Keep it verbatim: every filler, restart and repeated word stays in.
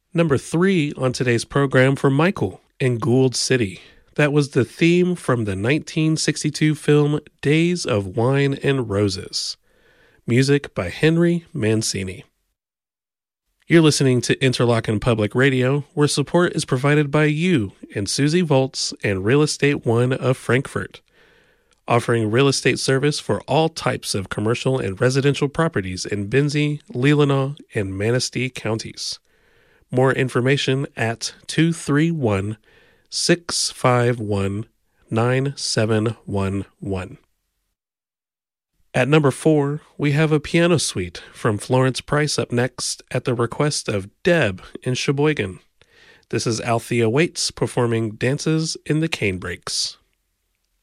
Number three on today's program for Michael in Gould City. That was the theme from the nineteen sixty-two film Days of Wine and Roses. Music by Henry Mancini. You're listening to Interlochen Public Radio, where support is provided by you and Susie Volz and Real Estate One of Frankfort, offering real estate service for all types of commercial and residential properties in Benzie, Leelanau, and Manistee counties. More information at two three one, six five one, nine seven one one. At number four, we have a piano suite from Florence Price up next at the request of Deb in Sheboygan. This is Althea Waits performing Dances in the Cane Breaks.